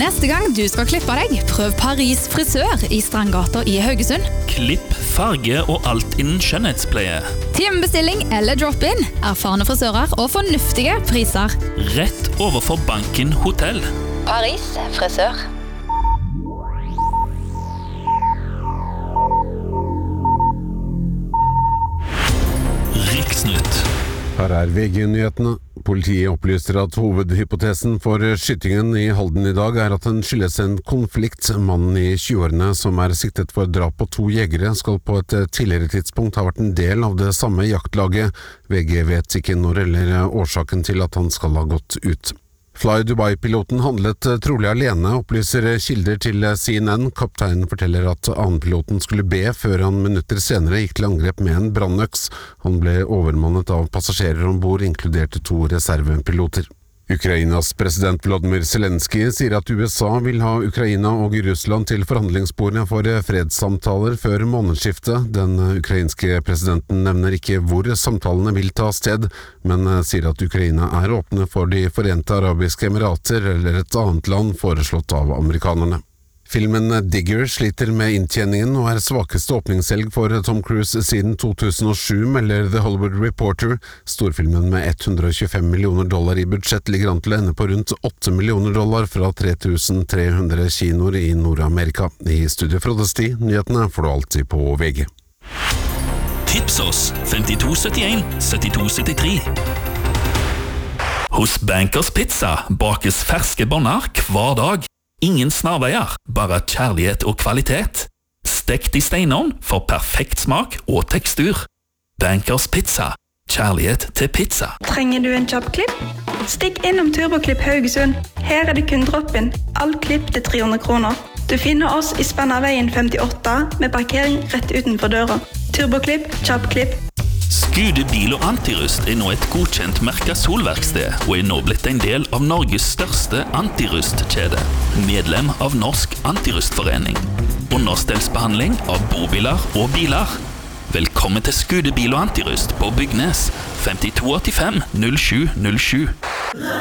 Neste gang du skal klippe deg, prøv Paris frisør i Strandgata i Haugesund. Klipp, farge og alt innen skjønnhetspleie. Timebestilling eller drop-in, erfarne frisører og fornuftige priser. Rett overfor Banken Hotell. Paris frisør. Riksnytt. Her VG-nyhetene. Politiet opplyser at hovedhypotesen for skytingen i Halden i dag at den skyldes en konflikt. Mannen i 20-årene som siktet for drap på 2 jegere skal på et tidligere tidspunkt ha vært en del av det samme jaktlaget. VG vet ikke når eller årsaken til at han skal ha gått ut. Fly Dubai-piloten handlet trolig alene, opplyser kilder til CNN. Kapteinen forteller at annenpiloten skulle be før han minutter senere gikk til angrep med en brannøks. Han ble overmannet av passasjerer ombord, inkludert 2 reservepiloter. Ukrainas president Volodymyr Zelenskyj sier at USA vil ha Ukraina og Russland til forhandlingsbordet for fredssamtaler før månedsskiftet. Den ukrainske presidenten nevner ikke hvor samtalene vil ta sted, men sier at Ukraina åpne for de Forente Arabiske Emirater eller et annet land foreslått av amerikanerne. Filmen Digger sliter med inntjeningen og svakeste åpningshelg for Tom Cruise siden 2007, melder The Hollywood Reporter. Storfilmen med $125 millioner i budsjett ligger an til å ende på rundt $8 millioner fra 3300 kinoer i Nord-Amerika. I Studio Frode Sti, nyhetene får du alltid på VG. Tips oss 5271 7273. Hos Bankers Pizza bakes ferske boller hver dag. Ingen snarveier, bare kjærlighet og kvalitet. Stekt i steinovn for perfekt smak og tekstur. Bankers Pizza. Kjærlighet til pizza. Trenger du en kjapp klipp? Stikk innom Turboklipp Haugesund. Her det kun drop-in. All klipp til 300 kroner. Du finner oss i Spennaveien 58 med parkering rett utenfor døra. Turboklipp, kjapp klipp. Skude Bil og Antirust nå et godkjent merket solverksted og nå blitt en del av Norges største antirustkjede. Medlem av Norsk Antirustforening. Understellsbehandling av bobiler og biler. Velkommen til Skude Bil og Antirust på Bygnes 5285 0707.